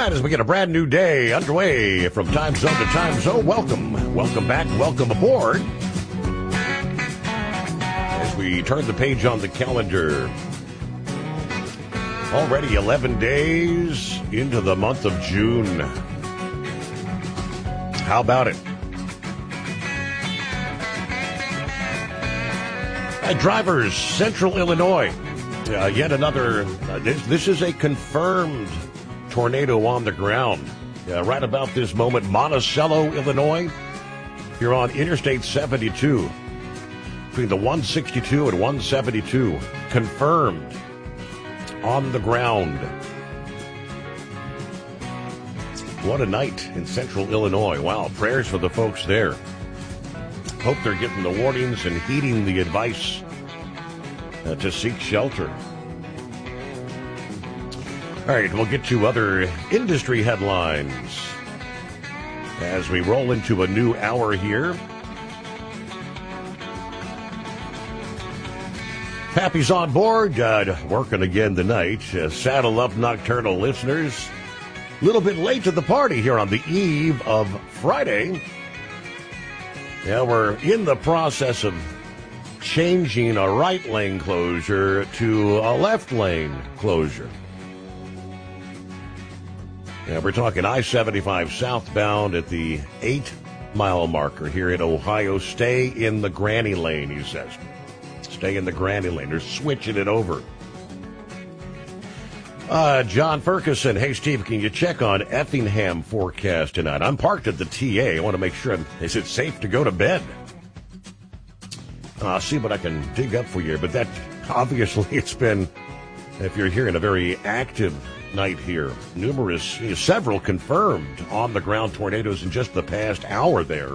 right, as we get a brand new day underway from time zone to time zone, welcome back, welcome aboard. As we turn the page on the calendar, already 11 days into the month of June. How about it? Drivers, Central Illinois, yet another, this is a confirmed tornado on the ground. Right about this moment, Monticello, Illinois, you're on Interstate 72, between the 162 and 172, confirmed on the ground. What a night in Central Illinois. Wow, prayers for the folks there. Hope they're getting the warnings and heeding the advice to seek shelter. All right, we'll get to other industry headlines as we roll into a new hour here. Pappy's on board, working again tonight. Saddle up, nocturnal listeners. A little bit late to the party here on the eve of Friday. Yeah, we're in the process of changing a right lane closure to a left lane closure. Yeah, we're talking I-75 southbound at the 8-mile marker here in Ohio. Stay in the granny lane, he says. Stay in the granny lane. They're switching it over. John Ferguson. Hey, Steve, can you check on Effingham forecast tonight? I'm parked at the TA. I want to make sure. Is it safe to go to bed? I'll see what I can dig up for you. But that, obviously, it's been, if you're hearing, a very active night here. Several confirmed on-the-ground tornadoes in just the past hour there.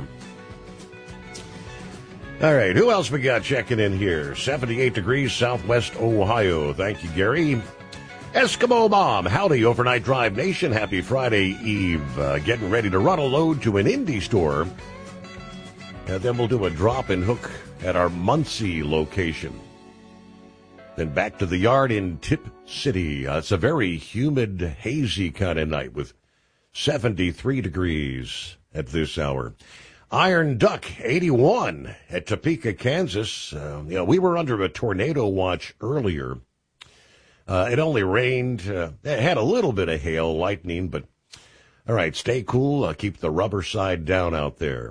All right, who else we got checking in here? 78 degrees southwest Ohio. Thank you, Gary. Eskimo Mom, howdy, Overnight Drive Nation. Happy Friday Eve. Getting ready to run a load to an indie store. And then we'll do a drop and hook at our Muncie location. Then back to the yard in Tip City. It's a very humid, hazy kind of night with 73 degrees at this hour. Iron Duck, 81 at Topeka, Kansas. We were under a tornado watch earlier. It only rained. It had a little bit of hail, lightning, but all right, stay cool. Keep the rubber side down out there.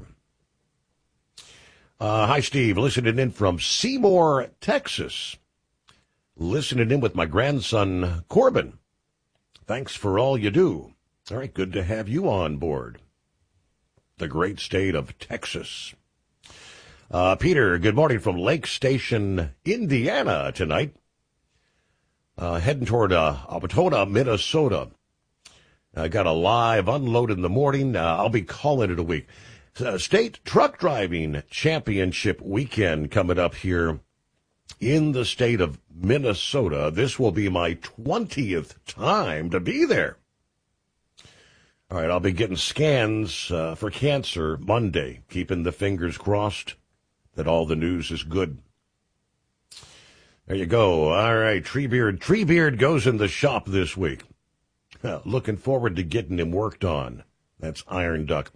Hi, Steve. Listening in from Seymour, Texas. Listening in with my grandson, Corbin. Thanks for all you do. All right, good to have you on board. The great state of Texas. Peter, good morning from Lake Station, Indiana tonight. Heading toward Wauwatosa, Minnesota. I got a live unload in the morning. I'll be calling it a week. State Truck Driving Championship weekend coming up here in the state of Minnesota. This will be my 20th time to be there. All right, I'll be getting scans for cancer Monday, keeping the fingers crossed that all the news is good. There you go. All right, Treebeard goes in the shop this week. Looking forward to getting him worked on. That's Iron Duck.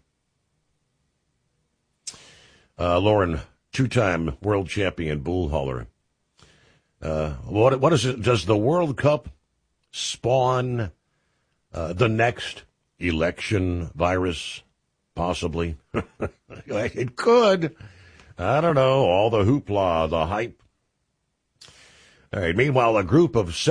Lauren, two-time world champion bull hauler. What is it? Does the World Cup spawn the next election virus? Possibly. It could. I don't know. All the hoopla, the hype. All right. Meanwhile, a group of